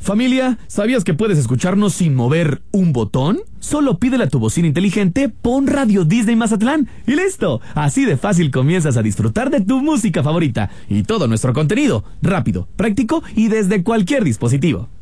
Familia, ¿sabías que puedes escucharnos sin mover un botón? Solo pídele a tu bocina inteligente, pon Radio Disney Mazatlán y listo. Así de fácil comienzas a disfrutar de tu música favorita y todo nuestro contenido, rápido, práctico y desde cualquier dispositivo.